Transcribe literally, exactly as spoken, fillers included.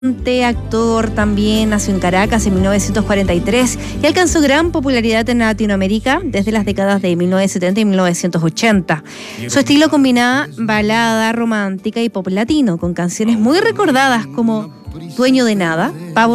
Actor también, nació en Caracas en mil novecientos cuarenta y tres y alcanzó gran popularidad en Latinoamérica desde las décadas de mil novecientos setenta y mil novecientos ochenta. Su estilo combinaba balada romántica y pop latino, con canciones muy recordadas como Dueño de Nada, Pavo